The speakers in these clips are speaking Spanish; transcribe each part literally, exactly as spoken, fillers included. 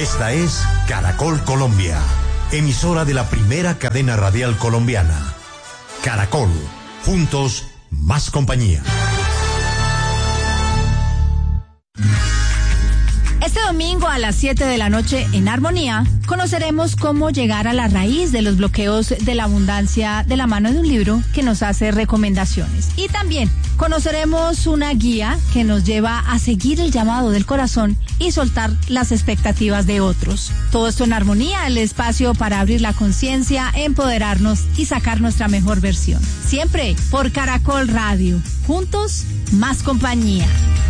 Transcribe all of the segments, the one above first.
Esta es Caracol Colombia, emisora de la primera cadena radial colombiana. Caracol, juntos, más compañía. Este domingo a las siete de la noche en Armonía conoceremos cómo llegar a la raíz de los bloqueos de la abundancia de la mano de un libro que nos hace recomendaciones. Y también conoceremos una guía que nos lleva a seguir el llamado del corazón y soltar las expectativas de otros. Todo esto en Armonía, el espacio para abrir la conciencia, empoderarnos y sacar nuestra mejor versión. Siempre por Caracol Radio. Juntos, más compañía.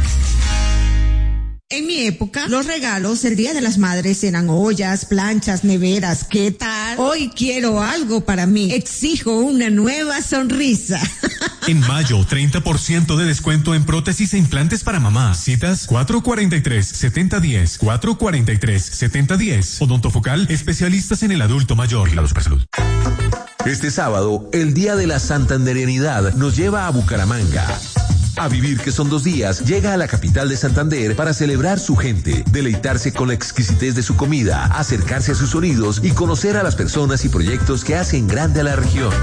En mi época, los regalos el Día de las Madres eran ollas, planchas, neveras. ¿Qué tal? Hoy quiero algo para mí. Exijo una nueva sonrisa. En mayo, treinta por ciento de descuento en prótesis e implantes para mamá. Citas cuatro cuatro tres, siete cero uno cero, cuatro cuatro tres, siete cero uno cero. Odontofocal, especialistas en el adulto mayor. Vigilado Supersalud. Este sábado, el Día de la Santanderianidad nos lleva a Bucaramanga. A vivir que son dos días, llega a la capital de Santander para celebrar su gente, deleitarse con la exquisitez de su comida, acercarse a sus sonidos y conocer a las personas y proyectos que hacen grande a la región.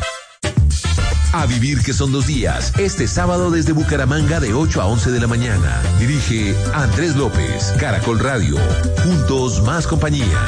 A vivir que son dos días, este sábado desde Bucaramanga de ocho a once de la mañana. Dirige Andrés López, Caracol Radio. Juntos, más compañía.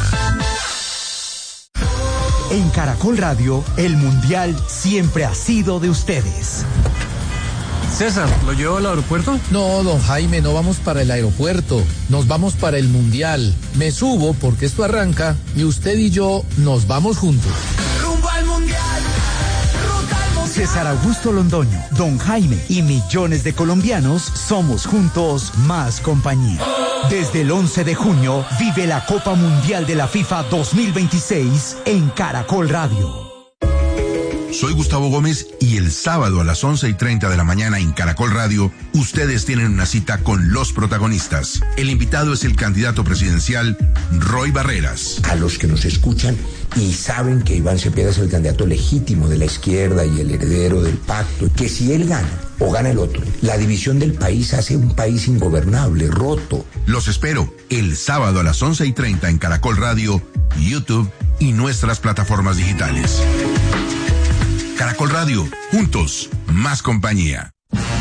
En Caracol Radio, el Mundial siempre ha sido de ustedes. César, ¿lo llevo al aeropuerto? No, don Jaime, no vamos para el aeropuerto, nos vamos para el Mundial. Me subo porque esto arranca y usted y yo nos vamos juntos. Rumbo al Mundial, ruta al Mundial. César Augusto Londoño, don Jaime y millones de colombianos somos juntos más compañía. Desde el once de junio, vive la Copa Mundial de la FIFA dos mil veintiséis en Caracol Radio. Soy Gustavo Gómez y el sábado a las once y treinta de la mañana en Caracol Radio, ustedes tienen una cita con los protagonistas. El invitado es el candidato presidencial Roy Barreras. A los que nos escuchan y saben que Iván Cepeda es el candidato legítimo de la izquierda y el heredero del pacto, que si él gana o gana el otro, la división del país hace un país ingobernable, roto. Los espero el sábado a las once y treinta en Caracol Radio, YouTube y nuestras plataformas digitales. Caracol Radio, juntos, más compañía.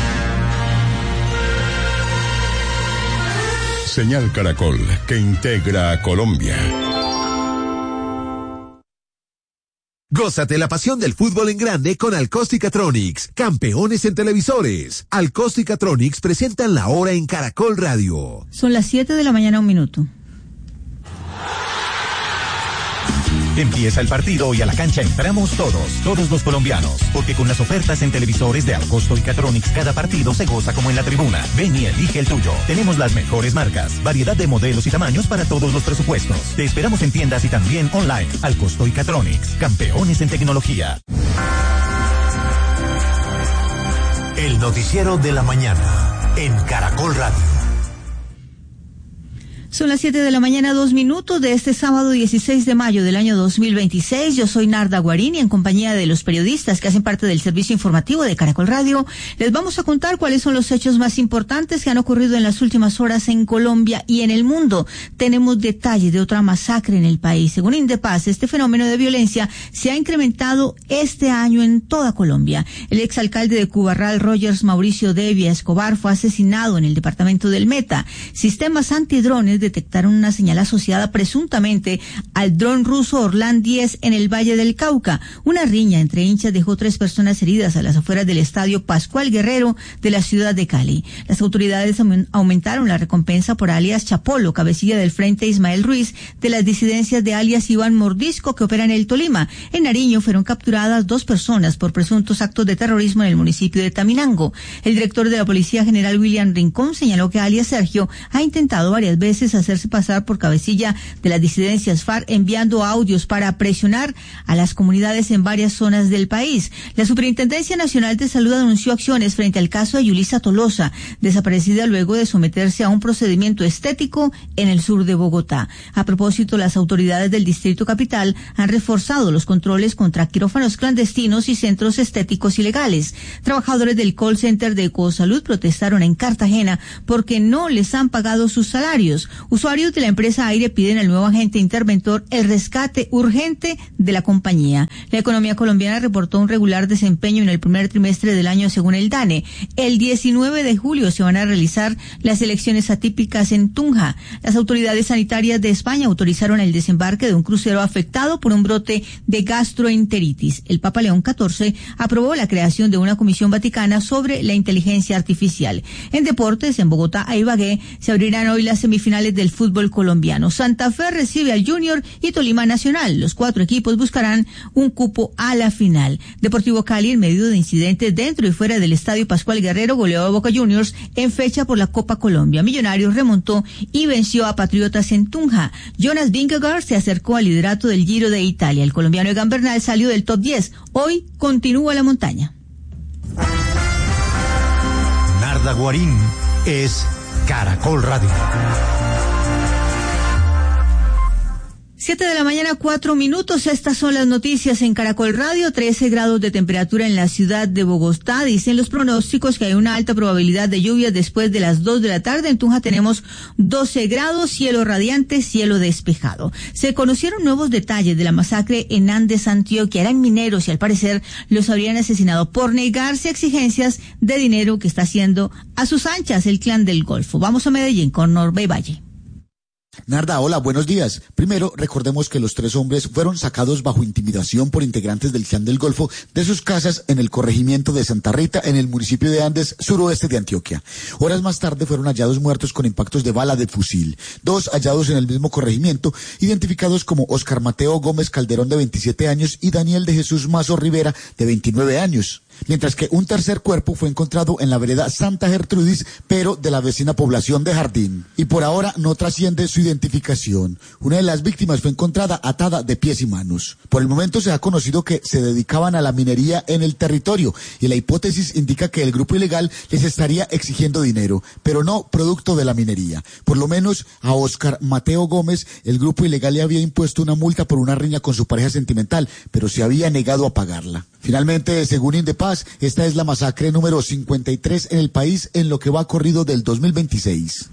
Señal Caracol, que integra a Colombia. Gózate la pasión del fútbol en grande con Alcóstica-Tronics, campeones en televisores. Alcóstica-Tronics presentan la hora en Caracol Radio. Son las siete de la mañana, un minuto. Empieza el partido y a la cancha entramos todos, todos los colombianos, porque con las ofertas en televisores de Alcosto y Catronics cada partido se goza como en la tribuna. Ven y elige el tuyo. Tenemos las mejores marcas, variedad de modelos y tamaños para todos los presupuestos. Te esperamos en tiendas y también online. Alcosto y Catronics, campeones en tecnología. El noticiero de la mañana en Caracol Radio. Son las siete de la mañana, dos minutos de este sábado dieciséis de mayo del año dos mil veintiséis. Yo soy Narda Guarín y en compañía de los periodistas que hacen parte del servicio informativo de Caracol Radio, les vamos a contar cuáles son los hechos más importantes que han ocurrido en las últimas horas en Colombia y en el mundo. Tenemos detalles de otra masacre en el país. Según Indepaz, este fenómeno de violencia se ha incrementado este año en toda Colombia. El exalcalde de Cubarral, Rogers Mauricio Devia Escobar, fue asesinado en el departamento del Meta. Sistemas antidrones detectaron una señal asociada presuntamente al dron ruso Orlan diez en el Valle del Cauca. Una riña entre hinchas dejó tres personas heridas a las afueras del estadio Pascual Guerrero de la ciudad de Cali. Las autoridades aumentaron la recompensa por alias Chapolo, cabecilla del Frente Ismael Ruiz, de las disidencias de alias Iván Mordisco que opera en el Tolima. En Nariño fueron capturadas dos personas por presuntos actos de terrorismo en el municipio de Taminango. El director de la Policía General William Rincón señaló que alias Sergio ha intentado varias veces hacerse pasar por cabecilla de las disidencias FARC, enviando audios para presionar a las comunidades en varias zonas del país. La Superintendencia Nacional de Salud anunció acciones frente al caso de Yulisa Tolosa, desaparecida luego de someterse a un procedimiento estético en el sur de Bogotá. A propósito, las autoridades del Distrito Capital han reforzado los controles contra quirófanos clandestinos y centros estéticos ilegales. Trabajadores del call center de Ecosalud protestaron en Cartagena porque no les han pagado sus salarios. Usuarios de la empresa Aire piden al nuevo agente interventor el rescate urgente de la compañía. La economía colombiana reportó un regular desempeño en el primer trimestre del año según el DANE. El diecinueve de julio se van a realizar las elecciones atípicas en Tunja. Las autoridades sanitarias de España autorizaron el desembarque de un crucero afectado por un brote de gastroenteritis. El Papa León catorce aprobó la creación de una comisión vaticana sobre la inteligencia artificial. En deportes, en Bogotá e Ibagué se abrirán hoy las semifinales del fútbol colombiano. Santa Fe recibe al Junior y Tolima Nacional. Los cuatro equipos buscarán un cupo a la final. Deportivo Cali, en medio de incidentes dentro y fuera del estadio Pascual Guerrero, goleó a Boca Juniors en fecha por la Copa Colombia. Millonarios remontó y venció a Patriotas en Tunja. Jonas Vingegaard se acercó al liderato del Giro de Italia. El colombiano Egan Bernal salió del top diez. Hoy continúa la montaña. Narda Guarín es Caracol Radio. Siete de la mañana, cuatro minutos. Estas son las noticias en Caracol Radio. Trece grados de temperatura en la ciudad de Bogotá. Dicen los pronósticos que hay una alta probabilidad de lluvias después de las dos de la tarde. En Tunja tenemos doce grados, cielo radiante, cielo despejado. Se conocieron nuevos detalles de la masacre en Andes, Antioquia. Eran mineros y al parecer los habrían asesinado por negarse a exigencias de dinero que está haciendo a sus anchas el Clan del Golfo. Vamos a Medellín con Norbey Valle. Narda, hola, buenos días. Primero, recordemos que los tres hombres fueron sacados bajo intimidación por integrantes del Clan del Golfo de sus casas en el corregimiento de Santa Rita, en el municipio de Andes, suroeste de Antioquia. Horas más tarde fueron hallados muertos con impactos de bala de fusil. Dos hallados en el mismo corregimiento, identificados como Oscar Mateo Gómez Calderón, de veintisiete años, y Daniel de Jesús Mazo Rivera, de veintinueve años. Mientras que un tercer cuerpo fue encontrado en la vereda Santa Gertrudis, pero de la vecina población de Jardín. Y por ahora no trasciende su identificación. Una de las víctimas fue encontrada atada de pies y manos. Por el momento se ha conocido que se dedicaban a la minería en el territorio, y la hipótesis indica que el grupo ilegal les estaría exigiendo dinero, pero no producto de la minería. Por lo menos a Oscar Mateo Gómez, el grupo ilegal le había impuesto una multa por una riña con su pareja sentimental, pero se había negado a pagarla. Finalmente, según Indepaz, esta es la masacre número cincuenta y tres en el país en lo que va corrido del dos mil veintiséis.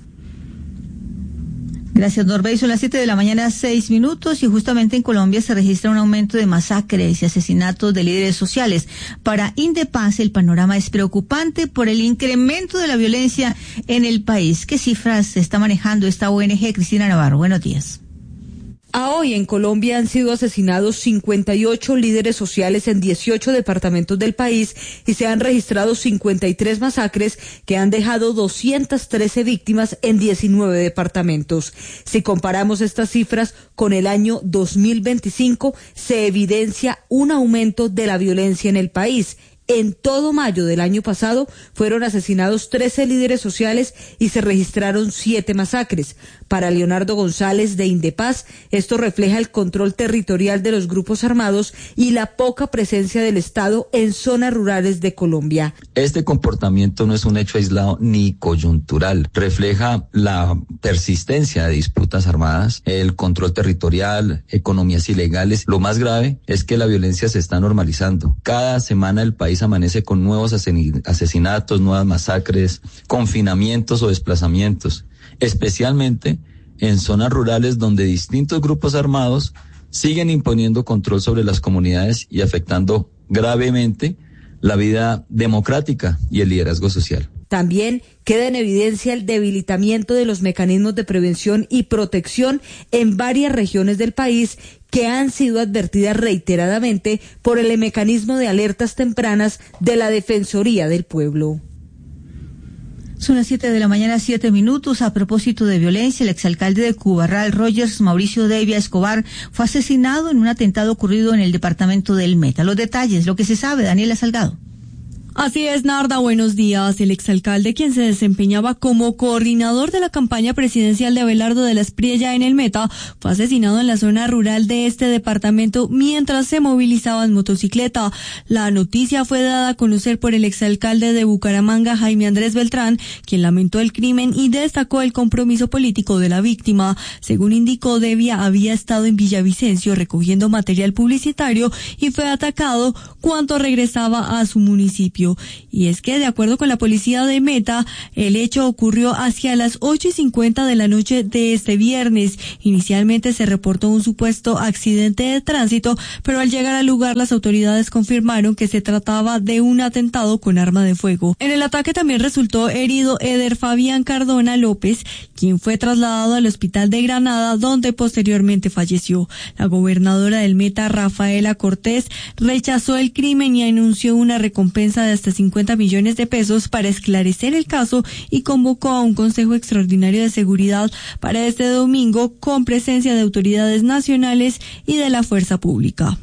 Gracias, Norbey. Son las siete de la mañana, seis minutos, y justamente en Colombia se registra un aumento de masacres y asesinatos de líderes sociales. Para Indepaz, el panorama es preocupante por el incremento de la violencia en el país. ¿Qué cifras está manejando esta O N G? Cristina Navarro, buenos días. A hoy en Colombia han sido asesinados cincuenta y ocho líderes sociales en dieciocho departamentos del país y se han registrado cincuenta y tres masacres que han dejado doscientas trece víctimas en diecinueve departamentos. Si comparamos estas cifras con el año dos mil veinticinco, se evidencia un aumento de la violencia en el país. En todo mayo del año pasado fueron asesinados trece líderes sociales y se registraron siete masacres. Para Leonardo González de Indepaz, esto refleja el control territorial de los grupos armados y la poca presencia del Estado en zonas rurales de Colombia. Este comportamiento no es un hecho aislado ni coyuntural. Refleja la persistencia de disputas armadas, el control territorial, economías ilegales. Lo más grave es que la violencia se está normalizando. Cada semana el país amanece con nuevos asesinatos, nuevas masacres, confinamientos o desplazamientos, especialmente en zonas rurales donde distintos grupos armados siguen imponiendo control sobre las comunidades y afectando gravemente la vida democrática y el liderazgo social. También queda en evidencia el debilitamiento de los mecanismos de prevención y protección en varias regiones del país que han sido advertidas reiteradamente por el mecanismo de alertas tempranas de la Defensoría del Pueblo. Son las siete de la mañana, siete minutos. A propósito de violencia, el exalcalde de Cubarral, Rogers Mauricio Devia Escobar, fue asesinado en un atentado ocurrido en el departamento del Meta. Los detalles, lo que se sabe, Daniela Salgado. Así es, Narda, buenos días. El exalcalde, quien se desempeñaba como coordinador de la campaña presidencial de Abelardo de la Espriella en el Meta, fue asesinado en la zona rural de este departamento mientras se movilizaba en motocicleta. La noticia fue dada a conocer por el exalcalde de Bucaramanga, Jaime Andrés Beltrán, quien lamentó el crimen y destacó el compromiso político de la víctima. Según indicó, Devia había estado en Villavicencio recogiendo material publicitario y fue atacado cuando regresaba a su municipio. suyo. Y es que, de acuerdo con la policía de Meta, el hecho ocurrió hacia las ocho y cincuenta de la noche de este viernes. Inicialmente se reportó un supuesto accidente de tránsito, pero al llegar al lugar las autoridades confirmaron que se trataba de un atentado con arma de fuego. En el ataque también resultó herido Eder Fabián Cardona López, quien fue trasladado al hospital de Granada, donde posteriormente falleció. La gobernadora del Meta, Rafaela Cortés, rechazó el crimen y anunció una recompensa de hasta cincuenta millones de pesos para esclarecer el caso y convocó a un Consejo Extraordinario de Seguridad para este domingo con presencia de autoridades nacionales y de la fuerza pública.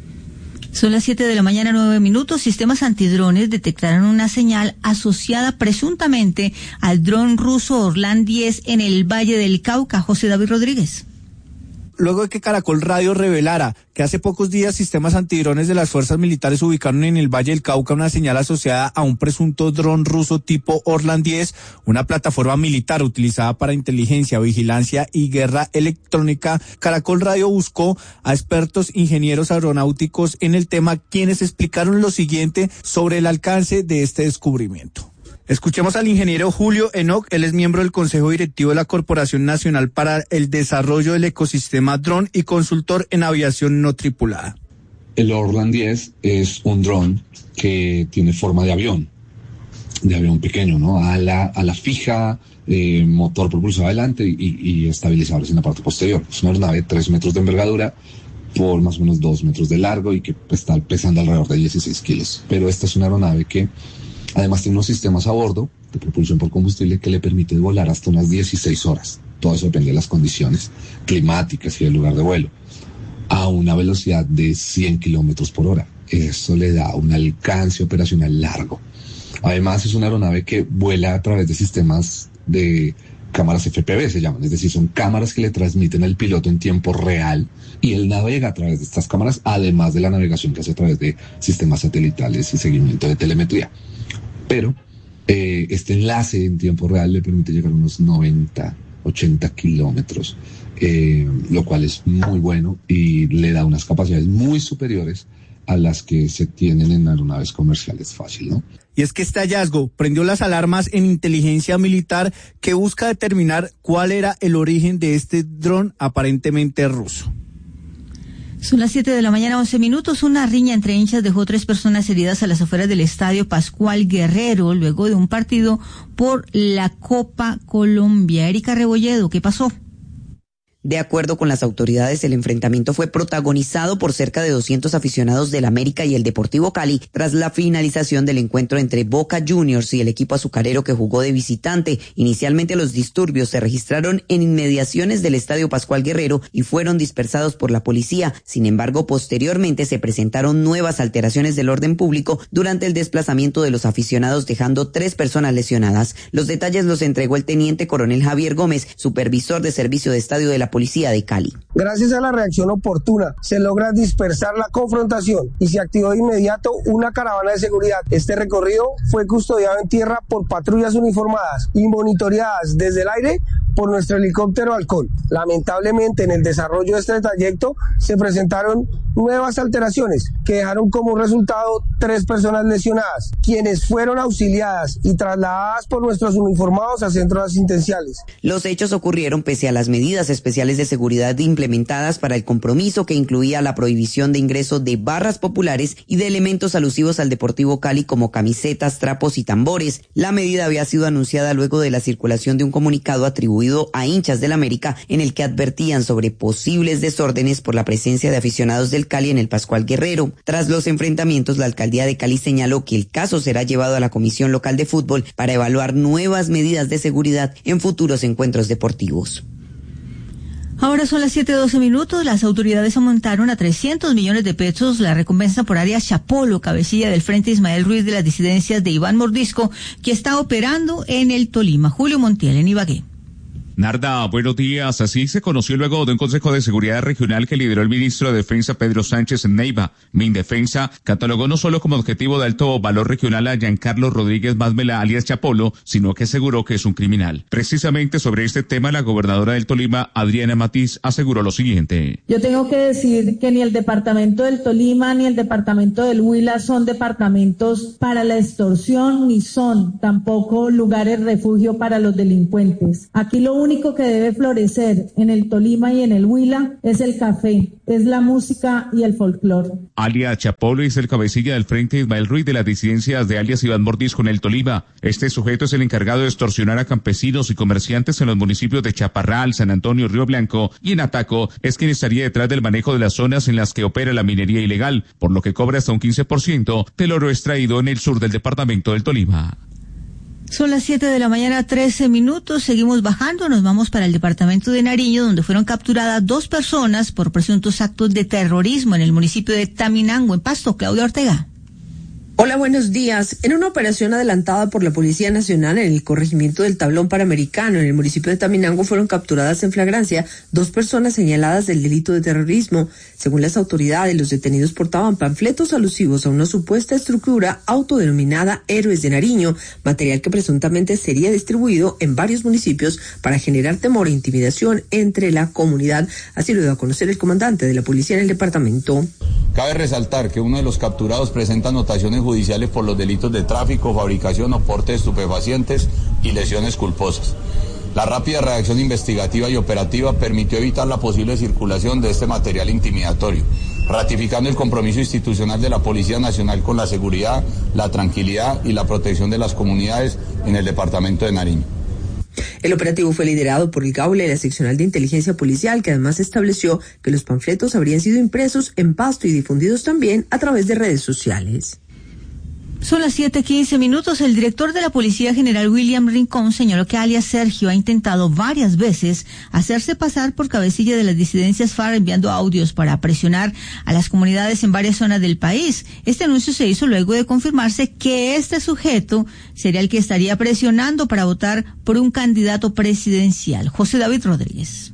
Son las siete de la mañana, nueve minutos. Sistemas antidrones detectaron una señal asociada presuntamente al dron ruso Orlan diez en el Valle del Cauca. José David Rodríguez. Luego de que Caracol Radio revelara que hace pocos días sistemas antidrones de las fuerzas militares ubicaron en el Valle del Cauca una señal asociada a un presunto dron ruso tipo Orlan diez, una plataforma militar utilizada para inteligencia, vigilancia y guerra electrónica, Caracol Radio buscó a expertos ingenieros aeronáuticos en el tema, quienes explicaron lo siguiente sobre el alcance de este descubrimiento. Escuchemos al ingeniero Julio Enoch, él es miembro del Consejo Directivo de la Corporación Nacional para el Desarrollo del Ecosistema Dron y consultor en aviación no tripulada. El Orlan diez es un dron que tiene forma de avión, de avión pequeño, ¿no? Ala, ala fija, eh, motor propulsado adelante y, y estabilizadores en la parte posterior. Es una aeronave de tres metros de envergadura por más o menos dos metros de largo y que está pesando alrededor de dieciséis kilos. Pero esta es una aeronave que además tiene unos sistemas a bordo de propulsión por combustible que le permite volar hasta unas dieciséis horas. Todo eso depende de las condiciones climáticas y del lugar de vuelo. A una velocidad de cien kilómetros por hora. Eso le da un alcance operacional largo. Además es una aeronave que vuela a través de sistemas de cámaras F P V, se llaman. Es decir, son cámaras que le transmiten al piloto en tiempo real y él navega a través de estas cámaras, además de la navegación que hace a través de sistemas satelitales y seguimiento de telemetría. Pero eh, este enlace en tiempo real le permite llegar a unos noventa, ochenta kilómetros, eh, lo cual es muy bueno y le da unas capacidades muy superiores a las que se tienen en aeronaves comerciales fácil, ¿no? Y es que este hallazgo prendió las alarmas en inteligencia militar que busca determinar cuál era el origen de este dron aparentemente ruso. Son las siete de la mañana, once minutos. Una riña entre hinchas dejó tres personas heridas a las afueras del estadio Pascual Guerrero luego de un partido por la Copa Colombia. Erika Rebolledo, ¿qué pasó? De acuerdo con las autoridades, el enfrentamiento fue protagonizado por cerca de doscientos aficionados del América y el Deportivo Cali tras la finalización del encuentro entre Boca Juniors y el equipo azucarero que jugó de visitante. Inicialmente los disturbios se registraron en inmediaciones del Estadio Pascual Guerrero y fueron dispersados por la policía. Sin embargo, posteriormente se presentaron nuevas alteraciones del orden público durante el desplazamiento de los aficionados, dejando tres personas lesionadas. Los detalles los entregó el teniente coronel Javier Gómez, supervisor de servicio de estadio de la Policía de Cali. Gracias a la reacción oportuna se logra dispersar la confrontación y se activó de inmediato una caravana de seguridad. Este recorrido fue custodiado en tierra por patrullas uniformadas y monitoreadas desde el aire por nuestro helicóptero Halcón. Lamentablemente, en el desarrollo de este trayecto se presentaron nuevas alteraciones que dejaron como resultado tres personas lesionadas, quienes fueron auxiliadas y trasladadas por nuestros uniformados a centros asistenciales. Los hechos ocurrieron pese a las medidas especiales de seguridad implementadas para el compromiso, que incluía la prohibición de ingreso de barras populares y de elementos alusivos al Deportivo Cali como camisetas, trapos y tambores. La medida había sido anunciada luego de la circulación de un comunicado atribuido a hinchas del América en el que advertían sobre posibles desórdenes por la presencia de aficionados del Cali en el Pascual Guerrero. Tras los enfrentamientos, la alcaldía de Cali señaló que el caso será llevado a la Comisión Local de Fútbol para evaluar nuevas medidas de seguridad en futuros encuentros deportivos. Ahora son las siete doce minutos. Las autoridades aumentaron a trescientos millones de pesos la recompensa por alias Chapolo, cabecilla del Frente Ismael Ruiz de las disidencias de Iván Mordisco, que está operando en el Tolima. Julio Montiel, en Ibagué. Narda, buenos días. Así se conoció luego de un Consejo de Seguridad Regional que lideró el ministro de Defensa Pedro Sánchez en Neiva. Mindefensa catalogó no solo como objetivo de alto valor regional a Giancarlo Rodríguez Masmela alias Chapolo, sino que aseguró que es un criminal. Precisamente sobre este tema, la gobernadora del Tolima, Adriana Matiz, aseguró lo siguiente. Yo tengo que decir que ni el departamento del Tolima ni el departamento del Huila son departamentos para la extorsión, ni son tampoco lugares refugio para los delincuentes. Aquí lo único único que debe florecer en el Tolima y en el Huila es el café, es la música y el folclore. Alias Chapolo es el cabecilla del Frente Ismael Ruiz de las disidencias de alias Iván Mordisco en el Tolima. Este sujeto es el encargado de extorsionar a campesinos y comerciantes en los municipios de Chaparral, San Antonio, Río Blanco y en Ataco. Es quien estaría detrás del manejo de las zonas en las que opera la minería ilegal, por lo que cobra hasta un quince por ciento del oro extraído en el sur del departamento del Tolima. Son las siete de la mañana, trece minutos. Seguimos bajando. Nos vamos para el departamento de Nariño, donde fueron capturadas dos personas por presuntos actos de terrorismo en el municipio de Taminango, en Pasto. Claudia Ortega. Hola, buenos días. En una operación adelantada por la Policía Nacional en el corregimiento del Tablón Panamericano, en el municipio de Taminango, fueron capturadas en flagrancia dos personas señaladas del delito de terrorismo. Según las autoridades, los detenidos portaban panfletos alusivos a una supuesta estructura autodenominada Héroes de Nariño, material que presuntamente sería distribuido en varios municipios para generar temor e intimidación entre la comunidad. Así lo dio a conocer el comandante de la policía en el departamento. Cabe resaltar que uno de los capturados presenta anotaciones judiciales por los delitos de tráfico, fabricación o porte de estupefacientes y lesiones culposas. La rápida reacción investigativa y operativa permitió evitar la posible circulación de este material intimidatorio, ratificando el compromiso institucional de la Policía Nacional con la seguridad, la tranquilidad y la protección de las comunidades en el departamento de Nariño. El operativo fue liderado por el Gaule, la seccional de inteligencia policial, que además estableció que los panfletos habrían sido impresos en Pasto y difundidos también a través de redes sociales. Son las siete quince minutos. El director de la Policía General William Rincón señaló que alias Sergio ha intentado varias veces hacerse pasar por cabecilla de las disidencias FARC enviando audios para presionar a las comunidades en varias zonas del país. Este anuncio se hizo luego de confirmarse que este sujeto sería el que estaría presionando para votar por un candidato presidencial. José David Rodríguez.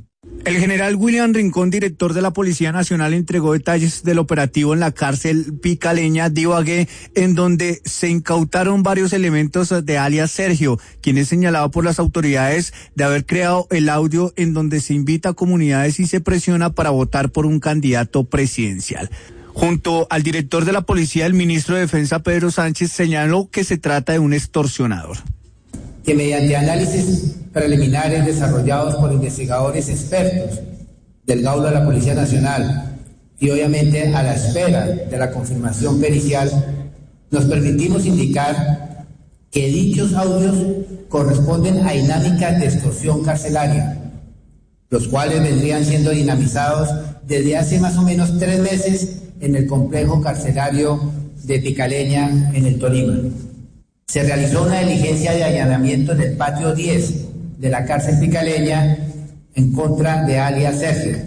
El general William Rincón, director de la Policía Nacional, entregó detalles del operativo en la cárcel picaleña de Ibagué, en donde se incautaron varios elementos de alias Sergio, quien es señalado por las autoridades de haber creado el audio en donde se invita a comunidades y se presiona para votar por un candidato presidencial. Junto al director de la policía, el ministro de Defensa, Pedro Sánchez, señaló que se trata de un extorsionador. Que mediante análisis preliminares desarrollados por investigadores expertos del Gaula de la Policía Nacional y obviamente a la espera de la confirmación pericial, nos permitimos indicar que dichos audios corresponden a dinámicas de extorsión carcelaria, los cuales vendrían siendo dinamizados desde hace más o menos tres meses en el complejo carcelario de Picaleña en el Tolima. Se realizó una diligencia de allanamiento en el patio diez de la cárcel picaleña en contra de alias Sergio.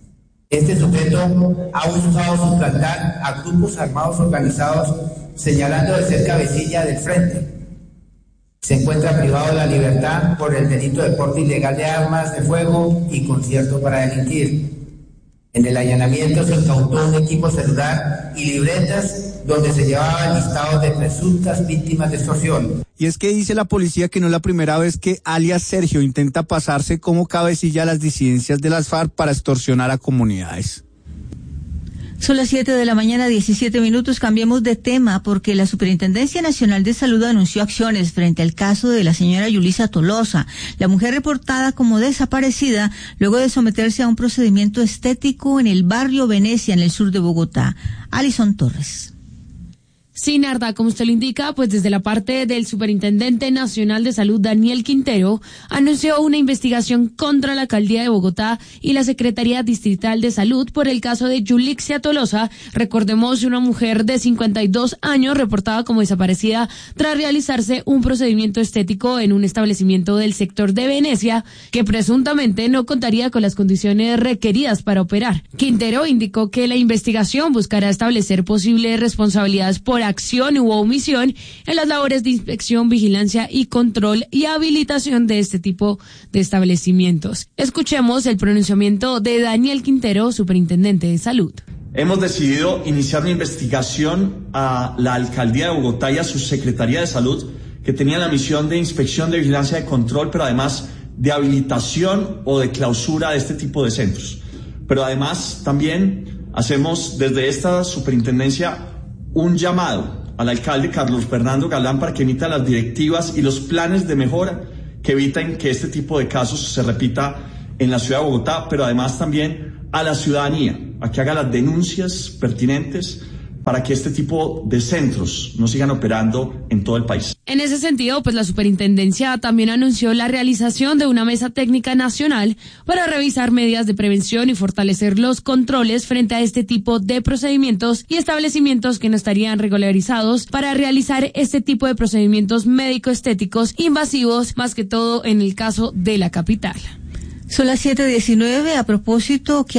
Este sujeto ha buscado suplantar a grupos armados organizados señalando de ser cabecilla del frente. Se encuentra privado de la libertad por el delito de porte ilegal de armas de fuego y concierto para delinquir. En el allanamiento se incautó un equipo celular y libretas donde se llevaban listados de presuntas víctimas de extorsión. Y es que dice la policía que no es la primera vez que alias Sergio intenta pasarse como cabecilla a las disidencias de las FARC para extorsionar a comunidades. Son las siete de la mañana, diecisiete minutos. Cambiemos de tema porque la Superintendencia Nacional de Salud anunció acciones frente al caso de la señora Yulisa Tolosa, la mujer reportada como desaparecida luego de someterse a un procedimiento estético en el barrio Venecia, en el sur de Bogotá. Alison Torres. Sí, Narda, como usted lo indica, pues desde la parte del Superintendente Nacional de Salud, Daniel Quintero, anunció una investigación contra la Alcaldía de Bogotá y la Secretaría Distrital de Salud por el caso de Yulixia Tolosa, recordemos una mujer de cincuenta y dos años reportada como desaparecida tras realizarse un procedimiento estético en un establecimiento del sector de Venecia que presuntamente no contaría con las condiciones requeridas para operar. Quintero indicó que la investigación buscará establecer posibles responsabilidades por reacción u omisión en las labores de inspección, vigilancia y control y habilitación de este tipo de establecimientos. Escuchemos el pronunciamiento de Daniel Quintero, superintendente de salud. Hemos decidido iniciar una investigación a la Alcaldía de Bogotá y a su Secretaría de Salud, que tenía la misión de inspección, de vigilancia, de control, pero además de habilitación o de clausura de este tipo de centros. Pero además también hacemos desde esta superintendencia un llamado al alcalde Carlos Fernando Galán para que emita las directivas y los planes de mejora que eviten que este tipo de casos se repita en la ciudad de Bogotá, pero además también a la ciudadanía, a que haga las denuncias pertinentes para que este tipo de centros no sigan operando en todo el país. En ese sentido, pues la superintendencia también anunció la realización de una mesa técnica nacional para revisar medidas de prevención y fortalecer los controles frente a este tipo de procedimientos y establecimientos que no estarían regularizados para realizar este tipo de procedimientos médico-estéticos invasivos, más que todo en el caso de la capital. Son las siete diecinueve. A propósito, que